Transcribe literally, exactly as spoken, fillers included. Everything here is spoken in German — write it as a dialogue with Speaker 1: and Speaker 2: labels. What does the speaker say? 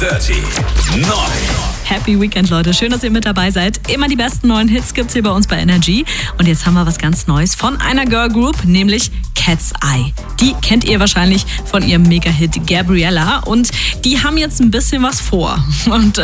Speaker 1: Dirty neun.
Speaker 2: Happy Weekend, Leute. Schön, dass ihr mit dabei seid. Immer die besten neuen Hits gibt's hier bei uns bei Energy. Und jetzt haben wir was ganz Neues von einer Girl Group, nämlich Cat's Eye. Die kennt ihr wahrscheinlich von ihrem Mega-Hit Gabriella. Und die haben jetzt ein bisschen was vor. Und